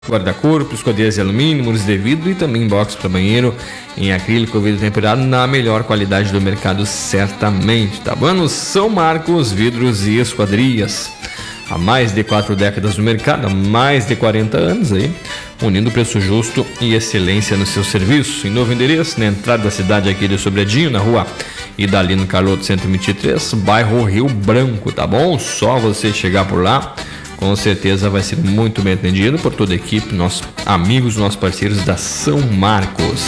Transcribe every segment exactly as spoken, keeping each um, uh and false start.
guarda-corpo, esquadrias de alumínio, muros de vidro e também box para banheiro em acrílico, vidro temperado na melhor qualidade do mercado, certamente, tá bom? São Marcos Vidros e Esquadrias, há mais de quatro décadas no mercado, há mais de quarenta anos aí, unindo preço justo e excelência no seu serviço. Em novo endereço, na entrada da cidade aqui de Sobradinho, na rua Idalino Carloto cento e vinte e três, bairro Rio Branco, tá bom? Só você chegar por lá, com certeza vai ser muito bem atendido por toda a equipe, nossos amigos, nossos parceiros da São Marcos.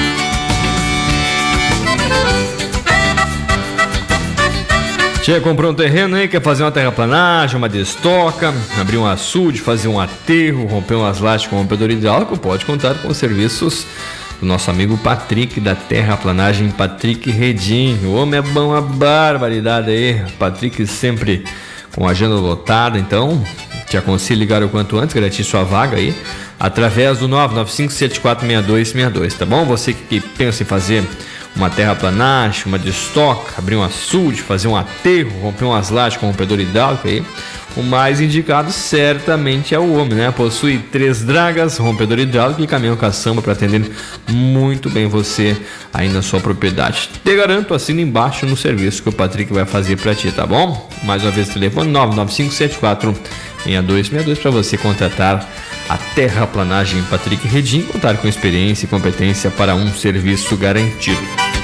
Chega, comprou um terreno aí, quer fazer uma terraplanagem, uma destoca, abrir um açude, fazer um aterro, romper umas lajes com rompedor hidráulico, pode contar com os serviços do nosso amigo Patrick da Terraplanagem, Patrick Redim. O homem é bom, a barbaridade aí. Patrick sempre com a agenda lotada, então te aconselho ligar o quanto antes, garantir sua vaga aí através do nove nove cinco sete quatro seis dois seis dois, tá bom? Você que pensa em fazer uma terraplanagem, uma destoca, abrir um açude, fazer um aterro, romper umas lajes com rompedor hidráulico aí, o mais indicado certamente é o homem, né? Possui três dragas, rompedor hidráulico e caminhão caçamba para atender muito bem você aí na sua propriedade. Te garanto, assina embaixo no serviço que o Patrick vai fazer para ti, tá bom? Mais uma vez, telefone nove nove cinco sete quatro seis dois seis dois para você contratar a Terraplanagem Patrick Redim, contar com experiência e competência para um serviço garantido.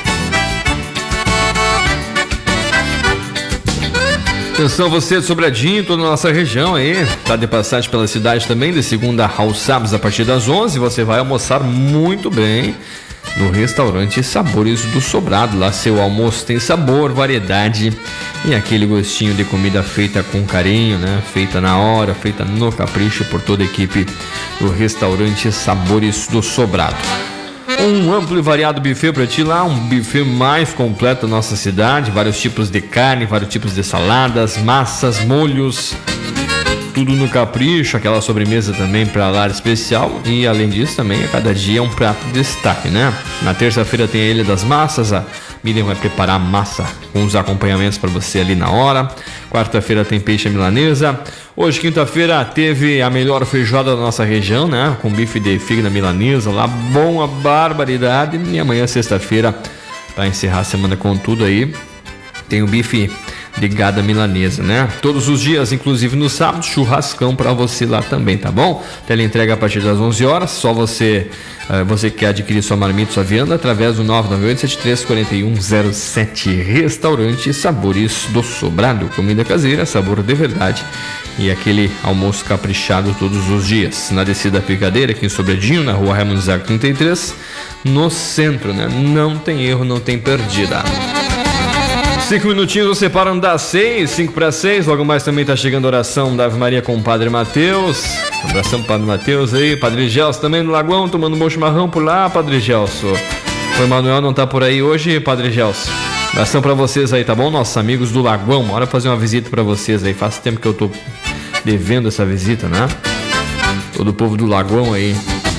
Atenção você de Sobradinho, toda a nossa região aí, tá de passagem pela cidade também, de segunda aos sábados a partir das onze, você vai almoçar muito bem no restaurante Sabores do Sobrado. Lá seu almoço tem sabor, variedade e aquele gostinho de comida feita com carinho, né? Feita na hora, feita no capricho por toda a equipe do restaurante Sabores do Sobrado. Um amplo e variado buffet para ti lá, um buffet mais completo da nossa cidade, vários tipos de carne, vários tipos de saladas, massas, molhos, tudo no capricho, aquela sobremesa também para lá especial e além disso também a cada dia um prato de destaque, né? Na terça-feira tem a Ilha das Massas, a Miriam vai preparar a massa com os acompanhamentos para você ali na hora. Quarta-feira tem peixe milanesa. Hoje, quinta-feira, teve a melhor feijoada da nossa região, né? Com bife de fígado milanesa lá, bom a barbaridade. E amanhã, sexta-feira, para encerrar a semana com tudo aí, tem o bife de gada milanesa, né? Todos os dias, inclusive no sábado, churrascão para você lá também, tá bom? Teleentrega a partir das onze horas, só você uh, você quer adquirir sua marmita, sua vianda, através do nove nove oito sete três quatro um zero sete. Restaurante Sabores do Sobrado, comida caseira, sabor de verdade e aquele almoço caprichado todos os dias. Na descida Picadeira, aqui em Sobradinho, na rua Raimundo Zago trinta e três, no centro, né? Não tem erro, não tem perdida. Cinco minutinhos nos separam das seis, cinco para seis. Logo mais também está chegando a oração da Ave Maria com o Padre Mateus. Abração pro Padre Mateus aí. Padre Gelson também no Lagoão, tomando um bom chimarrão por lá, Padre Gelson. O Emanuel não tá por aí hoje, Padre Gelson. Abração para vocês aí, tá bom? Nossos amigos do Lagoão. Bora fazer uma visita para vocês aí. Faz tempo que eu tô devendo essa visita, né? Todo o povo do Lagoão aí.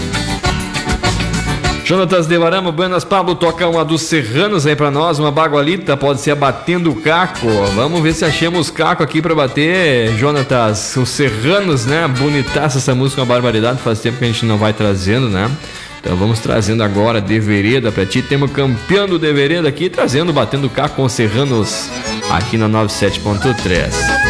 Jonatas de Varama, Buenas Pablo, toca uma dos Serranos aí pra nós, uma bagualita, pode ser Batendo o Caco. Vamos ver se achamos caco aqui pra bater, Jonatas. Os Serranos, né? Bonitaça essa música, uma barbaridade, faz tempo que a gente não vai trazendo, né? Então vamos trazendo agora de vereda pra ti. Temos campeão do de vereda aqui, trazendo Batendo o Caco com os Serranos aqui na noventa e sete ponto três.